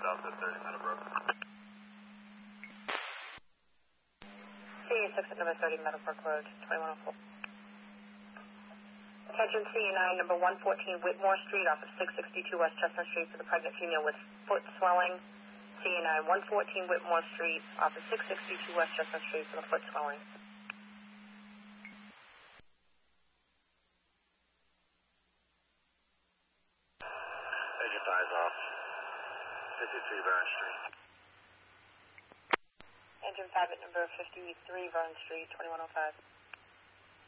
south at 30 Meadowbrook. CA6 at number 30 Meadowbrook Road, 2104. Attention CA9, number 114 Whitmore Street off of 662 West Chestnut Street for the pregnant female with foot swelling. CA9, 114 Whitmore Street off of 662 West Chestnut Street for the foot swelling. Engine 5's off. 53 Vernon Street. Engine 5 at number 53 Vernon Street, 2105.